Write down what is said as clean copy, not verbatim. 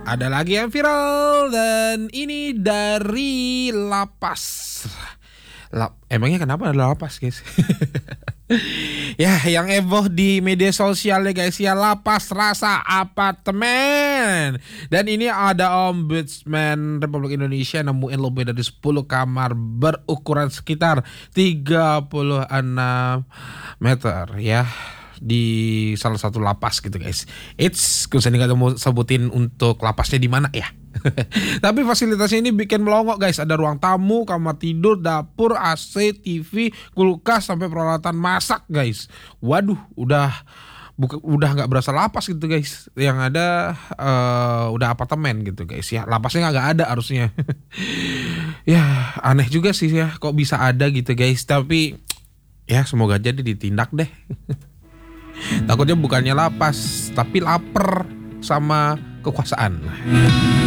Ada lagi yang viral dan ini dari lapas. Emangnya kenapa ada lapas, guys? Ya, yang heboh di media sosial ya guys, ya lapas rasa apartemen. Dan ini ada Ombudsman Republik Indonesia nemuin lebih dari 10 kamar berukuran sekitar 36 meter ya di salah satu lapas gitu guys. Gue sendiri gak mau sebutin untuk lapasnya di mana ya. Tapi fasilitasnya ini bikin melongo guys. Ada ruang tamu, kamar tidur, dapur, AC, TV, kulkas sampai peralatan masak guys. Waduh, udah nggak berasa lapas gitu guys. Yang ada udah apartemen gitu guys ya. Lapasnya nggak ada harusnya. Ya aneh juga sih ya, kok bisa ada gitu guys. Tapi ya semoga aja ditindak deh. Takutnya bukannya lapas, tapi lapar sama kekuasaan.